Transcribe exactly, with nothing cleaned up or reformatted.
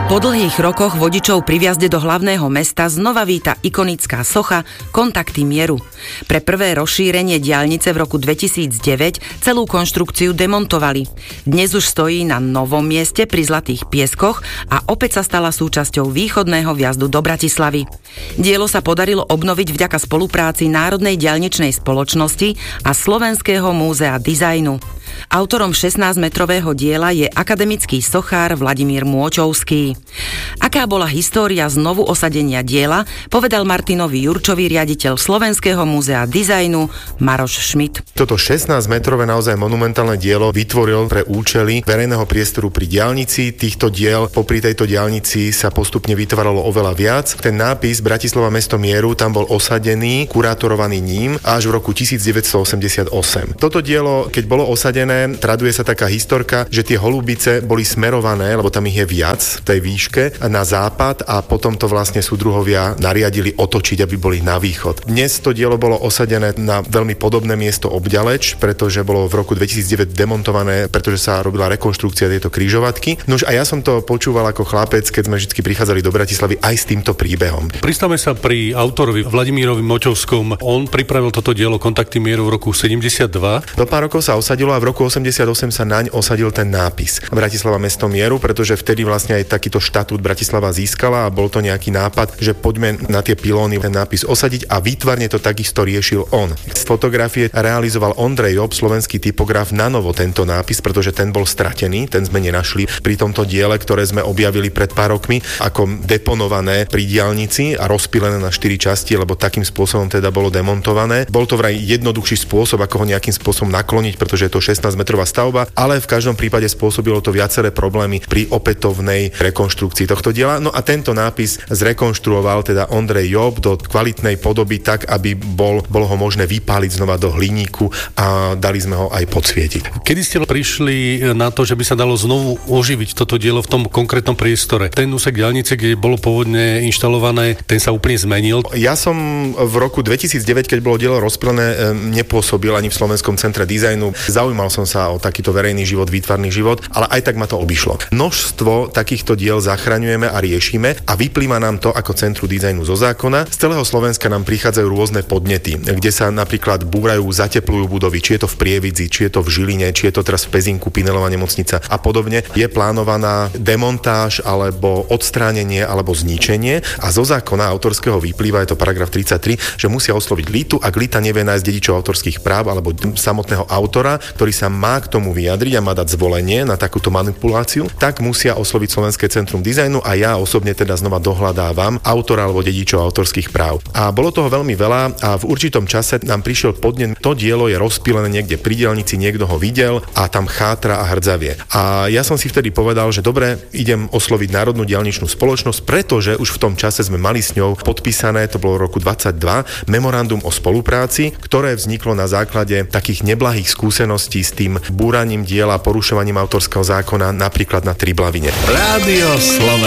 Po dlhých rokoch vodičov pri vjazde do hlavného mesta znova víta ikonická socha Kontakty mieru. Pre prvé rozšírenie diaľnice v roku dvetisícdeväť celú konštrukciu demontovali. Dnes už stojí na novom mieste pri Zlatých pieskoch a opäť sa stala súčasťou východného vjazdu do Bratislavy. Dielo sa podarilo obnoviť vďaka spolupráci Národnej diaľničnej spoločnosti a Slovenského múzea dizajnu. Autorom šestnásťmetrového diela je akademický sochár Vladimír Môčovský. Aká bola história znovu osadenia diela, povedal Martinovi Jurčovi riaditeľ Slovenského múzea dizajnu Maroš Šmit. Toto šestnásťmetrové naozaj monumentálne dielo vytvoril pre účely verejného priestoru pri diaľnici. Týchto diel popri tejto diaľnici sa postupne vytváralo oveľa viac. Ten nápis Bratislava mesto mieru tam bol osadený, kurátorovaný ním až v roku devätnásťstoosemdesiatosem. Toto dielo, keď bolo osadené, traduje sa taká historka, že tie holubice boli smerované, lebo tam ich je viac v tej výške, na západ a potom to vlastne súdruhovia nariadili otočiť, aby boli na východ. Dnes to dielo bolo osadené na veľmi podobné miesto obďaleč, pretože bolo v roku dvetisícdeväť demontované, pretože sa robila rekonštrukcia tejto križovatky. Nož a ja som to počúval ako chlapec, keď sme vždy prichádzali do Bratislavy aj s týmto príbehom. Pristavme sa pri autorovi Vladimírovi Močovskom. On pripravil toto dielo Kontakty mieru v roku sedemdesiatdva. Do pár rokov sa osadilo a v roku osemdesiatosem sa naň osadil ten nápis Bratislava mesto mieru, pretože vtedy vlastne aj takýto štatút Bratislava získala a bol to nejaký nápad, že poďme na tie pilóny ten nápis osadiť a výtvarne to takisto riešil on. Z fotografie realizoval Ondrej Job, slovenský typograf, na novo tento nápis, pretože ten bol stratený, ten sme nenašli pri tomto diele, ktoré sme objavili pred pár rokmi ako deponované pri diaľnici a rozpílené na štyri časti, lebo takým spôsobom teda bolo demontované. Bol to vraj jednoduchší spôsob, ako ho nejakým spôsobom nakloniť, pretože je to šestnásťmetrová stavba, ale v každom prípade spôsobilo to viaceré problémy pri opätovnej rekonštrukcii tohto diela. No a tento nápis zrekonštruoval teda Ondrej Job do kvalitnej podoby tak, aby bol, bolo ho možné vypáliť znova do hliníku a dali sme ho aj podsvietiť. Kedy ste prišli na to, že by sa dalo znovu oživiť toto dielo v tom konkrétnom priestore? Ten úsek diaľnice, kde bolo pôvodne inštalované, ten sa úplne zmenil. Ja som v roku dvetisícdeväť, keď bolo dielo rozpílené, nepôsobil ani v Slovenskom centre dizajnu. Zaujímal som sa o takýto verejný život, výtvarný život, ale aj tak ma to obišlo. Množstvo takýchto diel zachraňujeme a riešime a vyplýva nám to ako Centru dizajnu zo zákona. Z celého Slovenska nám prichádzajú rôzne podnety, kde sa napríklad búrajú, zateplujú budovy, či je to v Prievidzi, či je to v Žiline, či je to teraz v Pezinku, Pinelová nemocnica a podobne. Je plánovaná demontáž alebo odstránenie alebo zničenie a zo zákona autorského vyplýva, je to paragraf tridsaťtri, že musia osloviť Litu, ak Lita nevie nájsť dedičov autorských práv alebo samotného autora, ktorý sa má k tomu vyjadriť a má dať zvolenie na takúto manipuláciu, tak musia osloviť Slovenské centrum dizajnu a ja osobne teda znova dohľadávam autora alebo dedičov autorských práv. A bolo toho veľmi veľa a v určitom čase nám prišiel podnet, to dielo je rozpílené niekde pri diaľnici, niekto ho videl a tam chátra a hrdzavie. A ja som si vtedy povedal, že dobre, idem osloviť Národnú diaľničnú spoločnosť, pretože už v tom čase sme mali s ňou podpísané, to bolo v roku dvadsaťdva, memorandum o spolupráci, ktoré vzniklo na základe takých neblahých skúseností s tým búraním diela, porušovaním autorského zákona napríklad na Triblavine. Rádio Slovensko.